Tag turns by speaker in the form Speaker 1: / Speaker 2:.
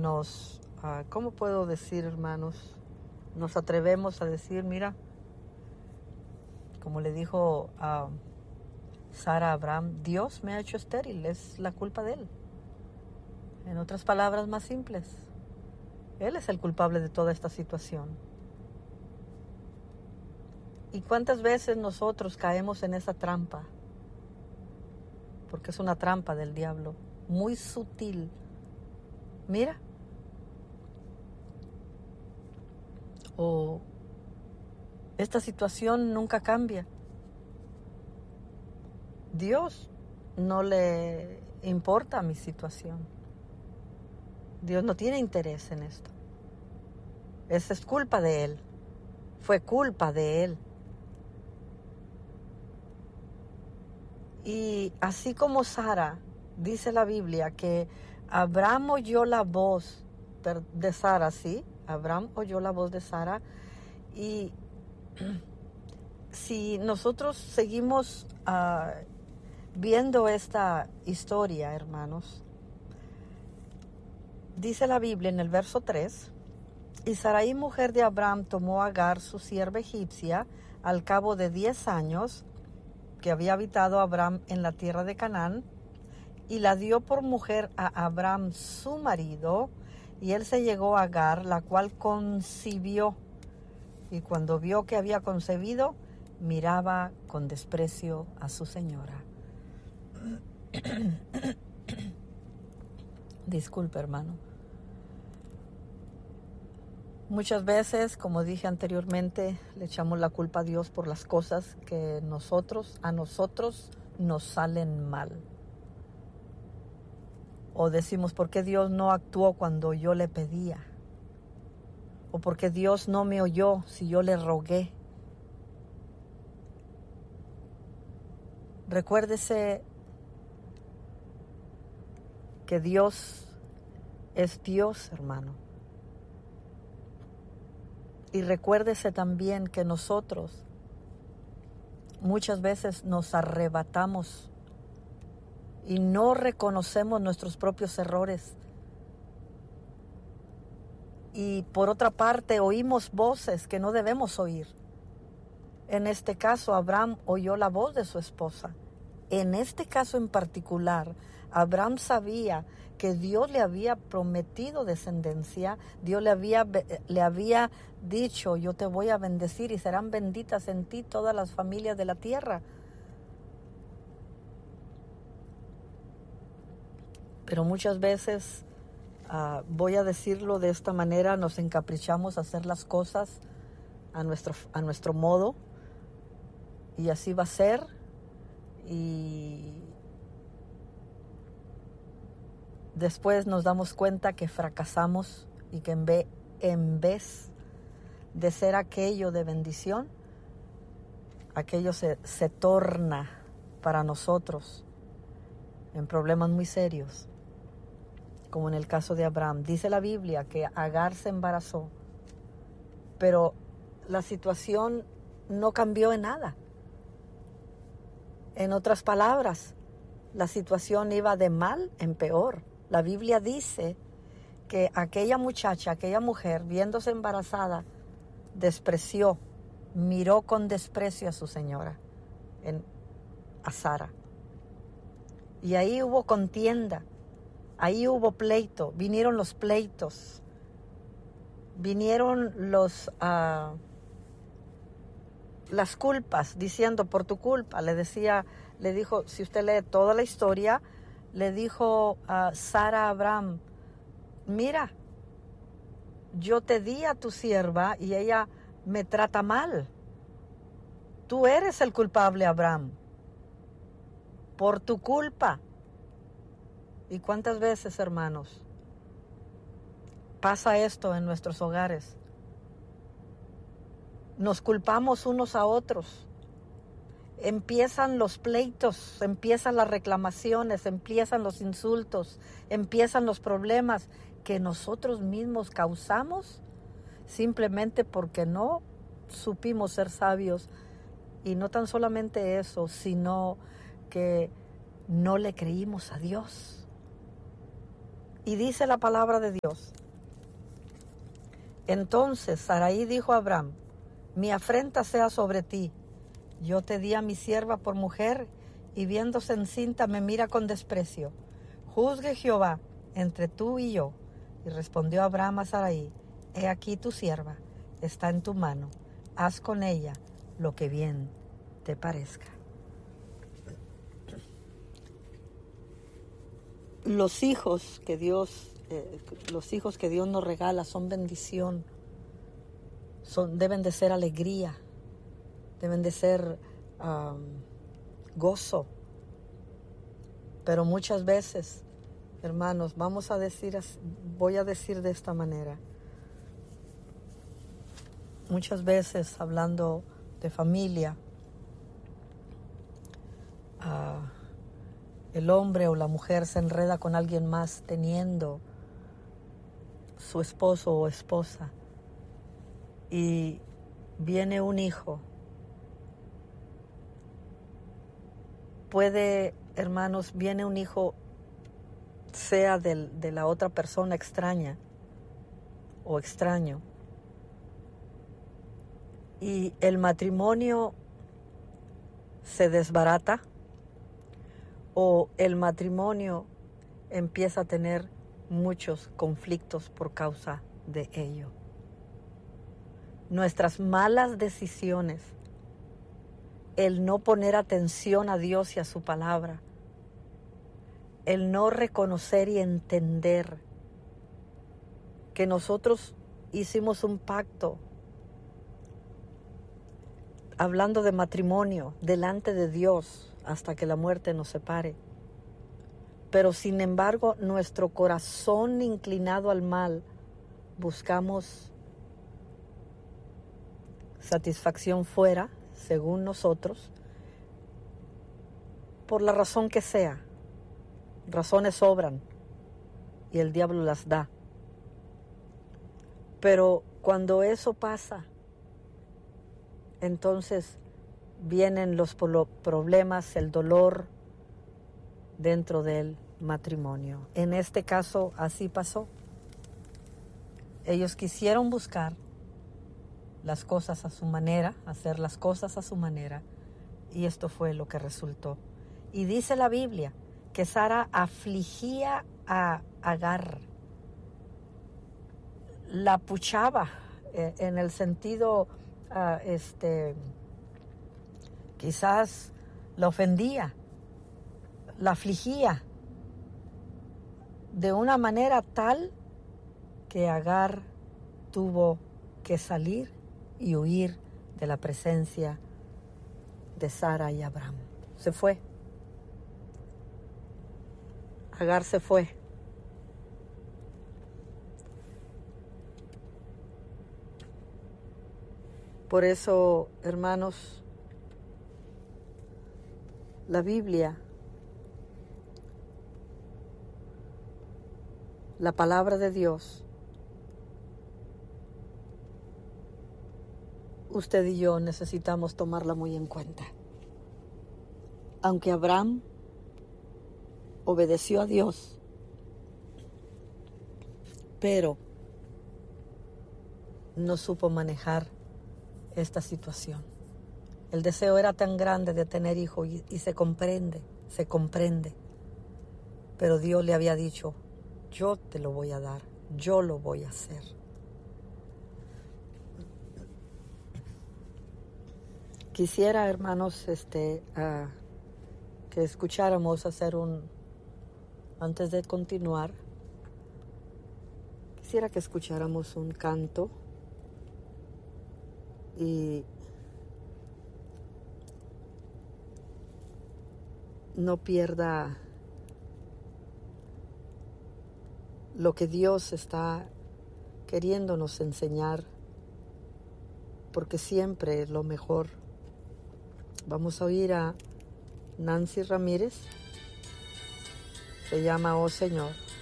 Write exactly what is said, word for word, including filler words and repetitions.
Speaker 1: nos, uh, ¿cómo puedo decir, hermanos? Nos atrevemos a decir, mira, como le dijo a Sara a Abraham, Dios me ha hecho estéril, es la culpa de él. En otras palabras más simples, él es el culpable de toda esta situación. ¿Y cuántas veces nosotros caemos en esa trampa? Porque es una trampa del diablo, muy sutil. Mira. O esta situación nunca cambia. Dios no le importa mi situación. Dios no tiene interés en esto. Esa es culpa de Él. Fue culpa de Él. Y así como Sara, dice la Biblia que Abraham oyó la voz de Sara, ¿sí? Abraham oyó la voz de Sara. Y si nosotros seguimos uh, viendo esta historia, hermanos, dice la Biblia en el verso tres, y Sarai, mujer de Abraham, tomó a Agar, su sierva egipcia, al cabo de diez años que había habitado Abraham en la tierra de Canaán, y la dio por mujer a Abraham su marido, y él se llegó a Agar, la cual concibió, y cuando vio que había concebido, miraba con desprecio a su señora. Disculpe, hermano. Muchas veces, como dije anteriormente, le echamos la culpa a Dios por las cosas que nosotros, a nosotros nos salen mal. O decimos, ¿por qué Dios no actuó cuando yo le pedía? O ¿por qué Dios no me oyó si yo le rogué? Recuérdese que Dios es Dios, hermano. Y recuérdese también que nosotros muchas veces nos arrebatamos y no reconocemos nuestros propios errores. Y por otra parte oímos voces que no debemos oír. En este caso, Abraham oyó la voz de su esposa. En este caso en particular, Abraham sabía que Dios le había prometido descendencia. Dios le había, le había dicho, yo te voy a bendecir y serán benditas en ti todas las familias de la tierra. Pero muchas veces, uh, voy a decirlo de esta manera, nos encaprichamos a hacer las cosas a nuestro, a nuestro modo, y así va a ser, y después nos damos cuenta que fracasamos y que en vez, en vez de ser aquello de bendición, aquello se, se torna para nosotros en problemas muy serios, como en el caso de Abraham. Dice la Biblia que Agar se embarazó, pero la situación no cambió en nada. En otras palabras, la situación iba de mal en peor. La Biblia dice que aquella muchacha, aquella mujer, viéndose embarazada, despreció, miró con desprecio a su señora, en, a Sara. Y ahí hubo contienda, ahí hubo pleito, vinieron los pleitos, vinieron los... Uh, las culpas, diciendo por tu culpa. Le decía, le dijo, si usted lee toda la historia, le dijo a Sara a Abraham, mira, yo te di a tu sierva y ella me trata mal. Tú eres el culpable, Abraham, por tu culpa. ¿Y cuántas veces, hermanos, pasa esto en nuestros hogares? Nos culpamos unos a otros. Empiezan los pleitos, empiezan las reclamaciones, empiezan los insultos, empiezan los problemas que nosotros mismos causamos simplemente porque no supimos ser sabios. Y no tan solamente eso, sino que no le creímos a Dios. Y dice la palabra de Dios: entonces Sarai dijo a Abraham: mi afrenta sea sobre ti. Yo te di a mi sierva por mujer, y viéndose encinta me mira con desprecio. Juzgue Jehová entre tú y yo. Y respondió Abraham a Sarai: he aquí tu sierva, está en tu mano. Haz con ella lo que bien te parezca. Los hijos que Dios, eh, los hijos que Dios nos regala son bendición. Son, deben de ser alegría, deben de ser um, gozo. Pero muchas veces, hermanos, vamos a decir, voy a decir de esta manera. Muchas veces, hablando de familia, uh, el hombre o la mujer se enreda con alguien más teniendo su esposo o esposa, y viene un hijo. Puede, hermanos, viene un hijo, sea del, de la otra persona extraña o extraño, y el matrimonio se desbarata, o el matrimonio empieza a tener muchos conflictos por causa de ello. Nuestras malas decisiones, el no poner atención a Dios y a su palabra, el no reconocer y entender que nosotros hicimos un pacto, hablando de matrimonio, delante de Dios hasta que la muerte nos separe. Pero sin embargo, nuestro corazón inclinado al mal, buscamos satisfacción fuera, según nosotros, por la razón que sea. Razones sobran y el diablo las da. Pero cuando eso pasa, entonces vienen los problemas, el dolor dentro del matrimonio. En este caso así pasó. Ellos quisieron buscar las cosas a su manera, hacer las cosas a su manera, y esto fue lo que resultó. Y dice la Biblia que Sara afligía a Agar, la puchaba eh, en el sentido, uh, este, quizás la ofendía, la afligía de una manera tal que Agar tuvo que salir y huir de la presencia de Sara y Abraham. Se fue. Agar se fue. Por eso, hermanos, la Biblia, la palabra de Dios, usted y yo necesitamos tomarla muy en cuenta. Aunque Abraham obedeció a Dios, pero no supo manejar esta situación. El deseo era tan grande de tener hijos y, y se comprende, se comprende. Pero Dios le había dicho: yo te lo voy a dar, yo lo voy a hacer. Quisiera, hermanos, este, uh, que escucháramos hacer un, antes de continuar, quisiera que escucháramos un canto y no pierda lo que Dios está queriéndonos enseñar, porque siempre es lo mejor. Vamos a oír a Nancy Ramírez, se llama Oh Señor.